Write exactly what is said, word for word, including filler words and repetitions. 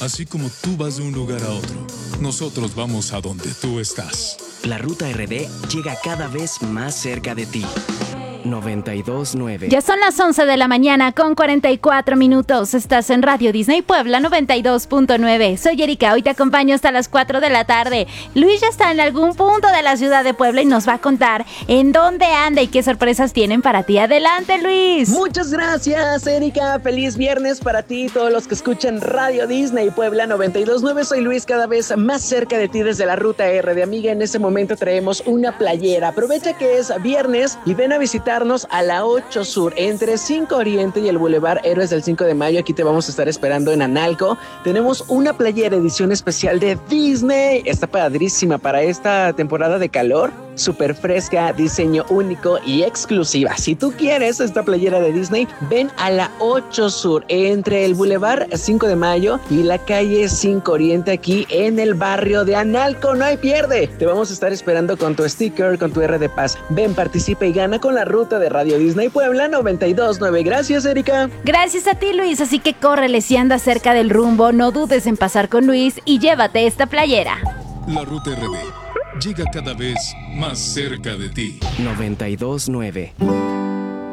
Así como tú vas de un lugar a otro, nosotros vamos a donde tú estás. La Ruta R D llega cada vez más cerca de ti. noventa y dos punto nueve. Ya son las once de la mañana con cuarenta y cuatro minutos. Estás en Radio Disney Puebla noventa y dos punto nueve. Soy Erika, hoy te acompaño hasta las cuatro de la tarde. Luis ya está en algún punto de la ciudad de Puebla y nos va a contar en dónde anda y qué sorpresas tienen para ti. Adelante, Luis. Muchas gracias, Erika. Feliz viernes para ti y todos los que escuchan Radio Disney Puebla noventa y dos punto nueve. Soy Luis, cada vez más cerca de ti desde la Ruta R de Amiga. En este momento traemos una playera. Aprovecha que es viernes y ven a visitar a la ocho Sur, entre cinco Oriente y el Boulevard Héroes del cinco de mayo. Aquí te vamos a estar esperando en Analco. Tenemos una playera edición especial de Disney. Está padrísima para esta temporada de calor. Súper fresca, diseño único y exclusiva. Si tú quieres esta playera de Disney, ven a la ocho Sur, entre el Boulevard cinco de mayo y la calle cinco Oriente, aquí en el barrio de Analco. No hay pierde. Te vamos a estar esperando con tu sticker, con tu R de Paz. Ven, participa y gana con la ruta de Radio Disney Puebla noventa y dos punto nueve. Gracias, Erika. Gracias a ti, Luis. Así que córrele si andas cerca del rumbo. No dudes en pasar con Luis y llévate esta playera. La Ruta R D llega cada vez más cerca de ti. noventa y dos punto nueve.